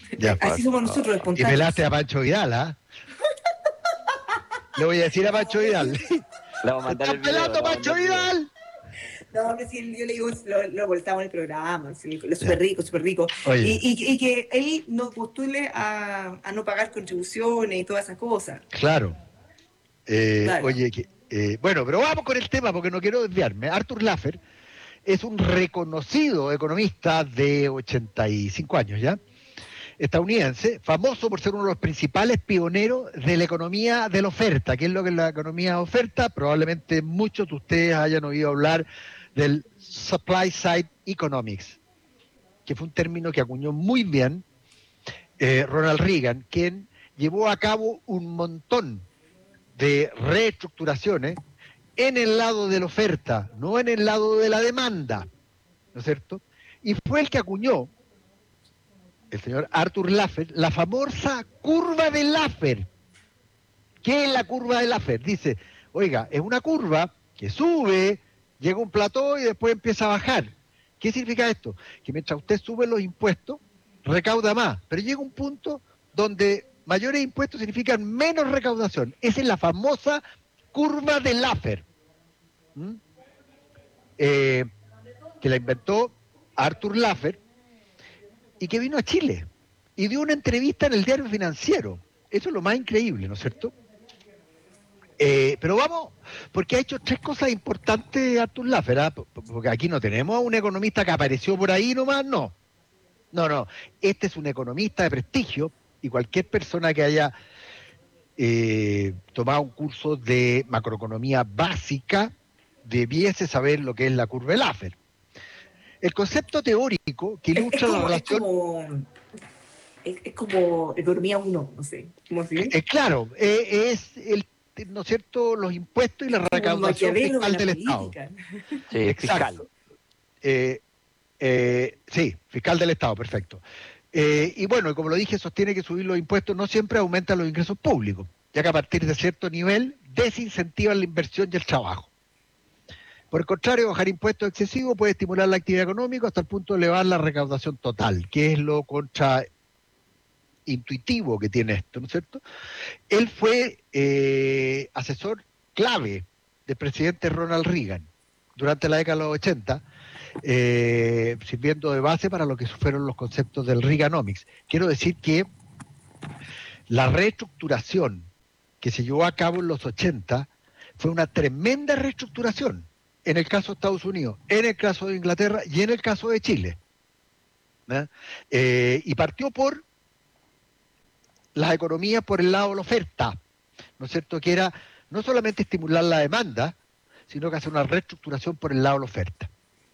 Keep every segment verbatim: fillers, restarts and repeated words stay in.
Ya, Así somos nosotros, y pelaste espontáneos. a Pancho Vidal, ¿ah? Le voy a decir a Pancho No, Vidal. Le vamos a ¡Te mandar el están video, pelando, le vamos a Pancho mandar el video. Vidal! no, que sí, yo le digo, lo, lo voltamos en el programa, sí, lo súper Ya. rico, súper rico. Y, Oye, y, y que él no postule a, a no pagar contribuciones y todas esas cosas. claro. Eh, Claro. oye, que, eh, bueno, pero vamos con el tema porque no quiero desviarme. Arthur Laffer es un reconocido economista de ochenta y cinco años ya, estadounidense, famoso por ser uno de los principales pioneros de la economía de la oferta. ¿Qué es lo que es la economía de oferta? Probablemente muchos de ustedes hayan oído hablar del Supply Side Economics, que fue un término que acuñó muy bien eh, Ronald Reagan, quien llevó a cabo un montón de reestructuraciones en el lado de la oferta, no en el lado de la demanda, ¿no es cierto? Y fue el que acuñó, el señor Arthur Laffer, la famosa curva de Laffer. ¿Qué es la curva de Laffer? Dice, oiga, es una curva que sube, llega a un plató y después empieza a bajar. ¿Qué significa esto? Que mientras usted sube los impuestos, recauda más, pero llega un punto donde mayores impuestos significan menos recaudación. Esa es la famosa curva de Laffer, ¿Mm? eh, que la inventó Arthur Laffer y que vino a Chile y dio una entrevista en el Diario Financiero. Eso es lo más increíble, ¿no es cierto? Eh, pero vamos, porque ha hecho tres cosas importantes Arthur Laffer, ¿ah? Porque aquí no tenemos a un economista que apareció por ahí nomás, no. No, no. Este es un economista de prestigio y cualquier persona que haya eh, tomado un curso de macroeconomía básica debiese saber lo que es la curva de Laffer. El concepto teórico que Es, es ilustra la como, es relación, como, es, es como economía uno, no sé, ¿cómo así? eh, claro, eh, es el, ¿no es cierto?, los impuestos y la Como un recaudación Maquiavelo de fiscal la del Estado. política. Sí, fiscal. Exacto. Eh, eh, sí, fiscal del Estado, perfecto. Eh, y bueno, como lo dije, sostiene que subir los impuestos no siempre aumenta los ingresos públicos, ya que a partir de cierto nivel desincentivan la inversión y el trabajo. Por el contrario, bajar impuestos excesivos puede estimular la actividad económica hasta el punto de elevar la recaudación total, que es lo contraintuitivo que tiene esto, ¿no es cierto? Él fue eh, asesor clave del presidente Ronald Reagan durante la década de los ochenta, eh, sirviendo de base para lo que fueron los conceptos del Reaganomics. Quiero decir que la reestructuración que se llevó a cabo en los ochenta fue una tremenda reestructuración en el caso de Estados Unidos, en el caso de Inglaterra y en el caso de Chile. ¿no? Eh, y partió por las economías por el lado de la oferta, ¿no es cierto? Que era no solamente estimular la demanda, sino que hacer una reestructuración por el lado de la oferta.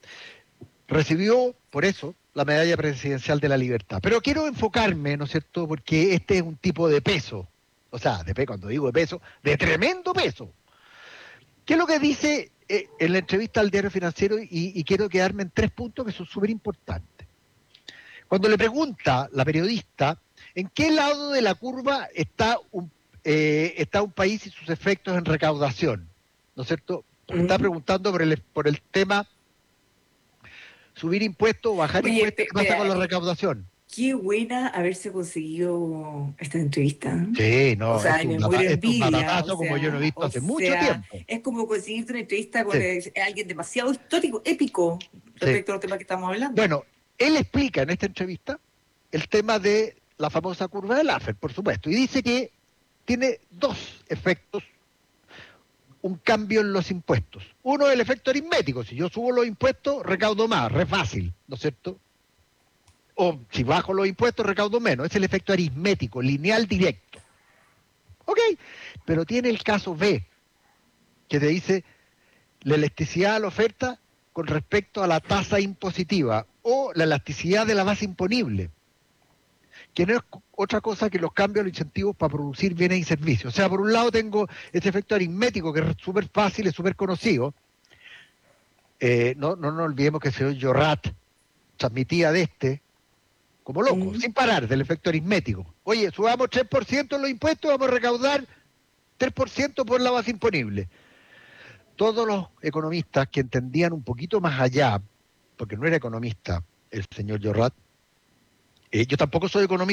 Recibió, por eso, la medalla presidencial de la libertad. Pero quiero enfocarme, ¿no es cierto?, porque este es un tipo de peso, o sea, de, cuando digo de peso, de tremendo peso. ¿Qué es lo que dice eh, en la entrevista al Diario Financiero? Y, y quiero quedarme en tres puntos que son súper importantes. Cuando le pregunta la periodista en qué lado de la curva está un, eh, está un país y sus efectos en recaudación, ¿no es cierto? Porque está Mm. preguntando por el, por el tema subir impuestos o bajar Oye, impuestos, pe- ¿qué pasa espera, con la eh, recaudación? qué buena haberse conseguido esta entrevista. ¿Eh? Sí, O no, sea, esto y es un, me bata, muero de esto es un envidia, o batatazo como yo no he sea, visto o hace mucho sea, tiempo. es como conseguirte una entrevista con Sí, eh, alguien demasiado histórico, épico, sí. respecto a los temas que estamos hablando. Bueno, él explica en esta entrevista el tema de la famosa curva de Laffer, por supuesto, y dice que tiene dos efectos un cambio en los impuestos. Uno es el efecto aritmético, si yo subo los impuestos, recaudo más, re fácil, ¿no es cierto? O si bajo los impuestos, recaudo menos, es el efecto aritmético, lineal directo. Ok, pero tiene el caso B, que te dice la elasticidad de la oferta con respecto a la tasa impositiva o la elasticidad de la base imponible, que no es otra cosa que los cambios, los incentivos para producir bienes y servicios. O sea, por un lado tengo ese efecto aritmético que es súper fácil, es súper conocido. Eh, no, no nos olvidemos que el señor Jorrat transmitía de este como loco, Mm. sin parar, del efecto aritmético. Oye, subamos tres por ciento en los impuestos, vamos a recaudar tres por ciento por la base imponible. Todos los economistas que entendían un poquito más allá, porque no era economista el señor Jorrat, eh, yo tampoco soy economista,